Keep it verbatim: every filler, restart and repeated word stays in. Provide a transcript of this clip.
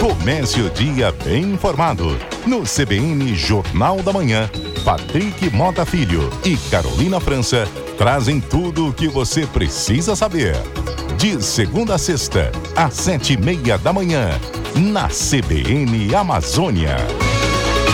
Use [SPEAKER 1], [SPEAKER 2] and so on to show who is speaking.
[SPEAKER 1] Comece o dia bem informado. No C B N Jornal da Manhã, Patrick Mota Filho e Carolina França trazem tudo o que você precisa saber. De segunda a sexta, às sete e meia da manhã, na C B N Amazônia.